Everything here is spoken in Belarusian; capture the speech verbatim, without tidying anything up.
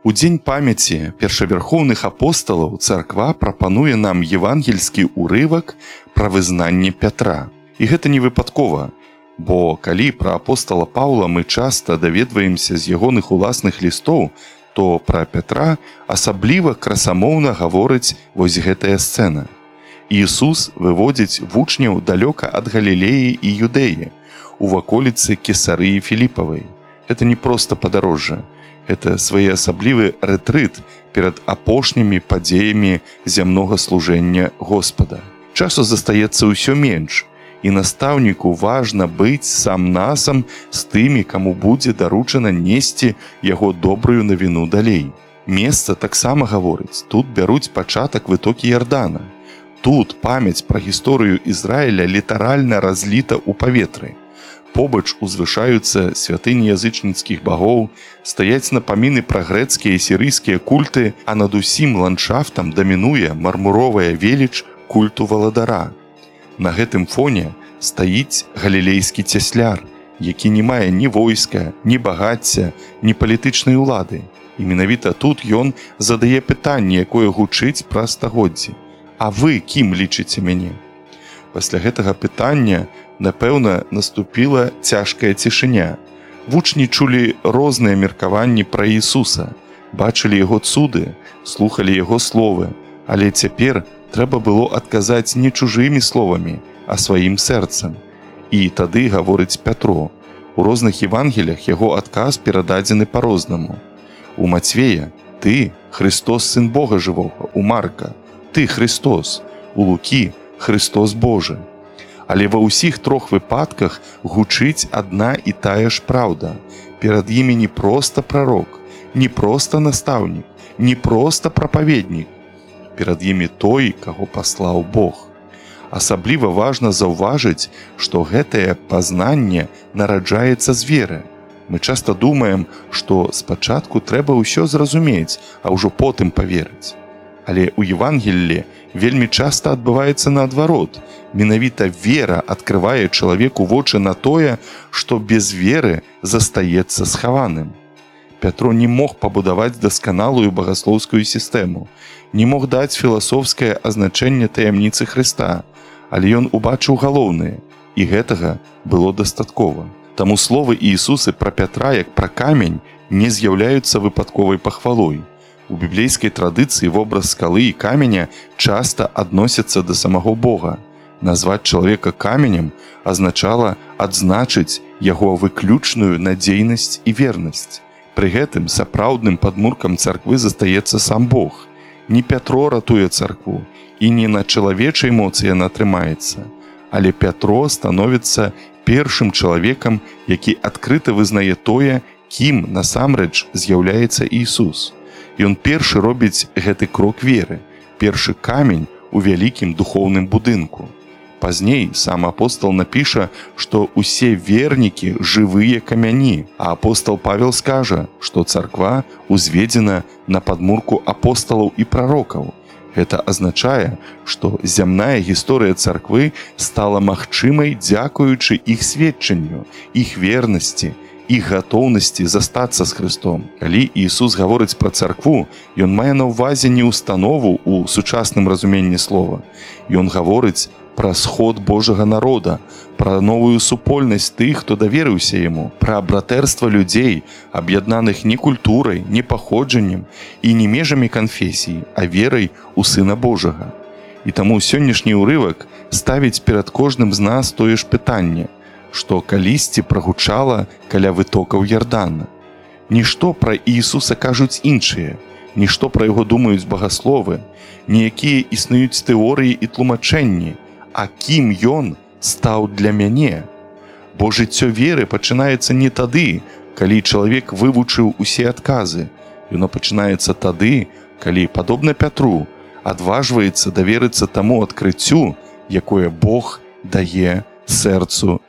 У дзень памяці першавярхоўных апосталаў царква прапануе нам евангельскі ўрывак пра вызнанне Пятра. І гэта не выпадкова, бо калі пра апостала Паўла мы часта даведваемся з ягоных уласных лістоў, то пра Пятра асабліва красамоўна гаворыць вось гэтая сцэна. Іісус выводзіць вучняў далёка ад Галілеі і Юдэі, у ваколіцы Кесарыі Філіпавай. Гэта не проста падарожжа, гэта своеасаблівы рэтрыт перад апошнімі падзеямі зямнога служэння Господа. Часу застаецца ўсё менш, і настаўніку важна быць сам-насам з тымі, каму будзе даручана несці яго добрую навіну далей. Месца таксама гаворыць, тут бяруць пачатак вытокі Ярдана. Тут памяць пра гісторыю Ізраіля літаральна разліта ў паветры. Побач узвышаюцца святыні язычніцкіх багоў, стаяць напаміны пра грэцкія і сірыйскія культы, а над усім ландшафтам дамінуе мармуровая веліч культу валадара. На гэтым фоне стаіць галілейскі цясляр, які не мае ні войска, ні багацця, ні палітычнай улады. І менавіта тут ён задае пытанне, якое гучыць праз стагоддзі. А вы кім лічыце мяне? Пасля гэтага пытання, напэўна, наступіла цяжкая цішыня. Вучні чулі розныя меркаванні пра Ісуса, бачылі яго цуды, слухалі яго словы, але цяпер трэба было адказаць не чужымі словамі, а сваім сэрцам. І тады гаворыць Пятро. У розных евангелях яго адказ перададзены па-рознаму. У Мацвея «Ты – Христос, Сын Бога жывога», у Марка «Ты – Христос», у Лукі «Христос Божы». Але ва ўсіх трох выпадках гучыць адна і тая ж праўда. Перад імі не проста прарок, не проста настаўнік, не проста прапаведнік. Перад імі той, каго паслаў Бог. Асабліва важна заўважыць, што гэтае пазнанне нараджаецца з веры. Мы часта думаем, што спачатку трэба ўсё зразумець, а ўжо потым паверыць. Але ў Евангеллі вельмі часта адбываецца наадварот. Менавіта вера адкрывае чалавеку вочы на тое, што без веры застаецца схаваным. Пятро не мог пабудаваць дасканалую багаслоўскую сістэму, не мог даць філасофскае азначэнне таямніцы Хрыста, але ён убачыў галоўнае, і гэтага было дастаткова. Таму словы Іісусы пра Пятра як пра камень не з'яўляюцца выпадковай пахвалой. У біблейскай традыцыі вобраз скалы і каменя часта адносяцца да самого Бога. Назваць чалавека каменем азначала адзначыць яго выключную надзейнасць і вернасць. Пры гэтым сапраўдным падмуркам царквы застаецца сам Бог. Не Пятро ратуе царкву, і не на чалавечай моцы яна трымаецца, але Пятро становіцца першым чалавекам, які адкрыта вызнае тое, кім насамрэч з'яўляецца Ісус. Ён першы робіць гэты крок веры, першы камень у вялікім духоўным будынку. Пазней сам апостал напіша, што ўсе вернікі жывыя камяні, а апостал Павел скажа, што царква узведзена на падмурку апосталаў і прарокаў. Гэта азначае, што зямная гісторыя царквы стала магчымай дзякуючы іх сведчанню, іх вернасці, іх гатоўнасці застацца з Христом. Калі Іісус гаворыць пра царкву, ён мае на ўвазе не установу ў сучасным разуменні слова. Ён гаворыць пра сход Божага народа, пра новую супольнасць тых, хто даверыўся яму, пра братэрства людзей, аб'яднаных не культурай, не паходжаннем і не межамі канфесій, а верай у Сына Божага. І таму сённяшні ўрывак ставіць перад кожным з нас тое ж пытанне, што калісьці прагучала каля вытокаў Ярдана. Нішто пра Іісуса кажуць іншыя, нішто пра яго думаюць багасловы, ніякія існуюць тэорыі і тлумачэнні, а кім ён стаў для мяне. Бо жыццё веры пачынаецца не тады, калі чалавек вывучыў усе адказы. Яно пачынаецца тады, калі, падобна Пятру, адважваецца даверыцца таму адкрыццю, якое Бог дае сэрцу